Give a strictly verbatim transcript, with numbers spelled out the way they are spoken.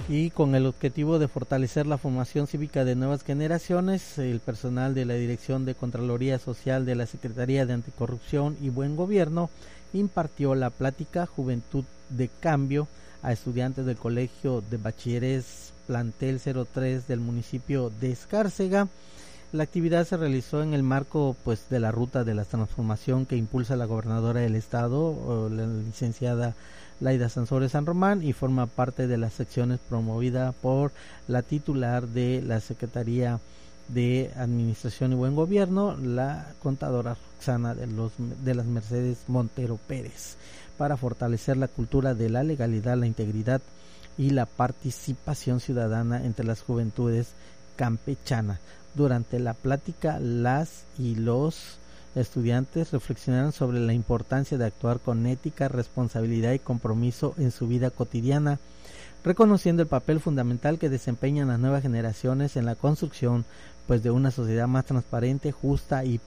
Y con el objetivo de fortalecer la formación cívica de nuevas generaciones, el personal de la Dirección de Contraloría Social de la Secretaría de Anticorrupción y Buen Gobierno impartió la plática Juventud de Cambio a estudiantes del Colegio de Bachilleres Plantel cero tres del municipio de Escárcega. La actividad se realizó en el marco pues de la ruta de la transformación que impulsa la gobernadora del estado, la licenciada Laida Sansores San Román, y forma parte de las secciones promovida por la titular de la Secretaría de Administración y Buen Gobierno, la contadora Roxana de, los, de las Mercedes Montero Pérez, para fortalecer la cultura de la legalidad, la integridad y la participación ciudadana entre las juventudes campechanas. Durante la plática, las y los estudiantes reflexionaron sobre la importancia de actuar con ética, responsabilidad y compromiso en su vida cotidiana, reconociendo el papel fundamental que desempeñan las nuevas generaciones en la construcción pues de una sociedad más transparente, justa y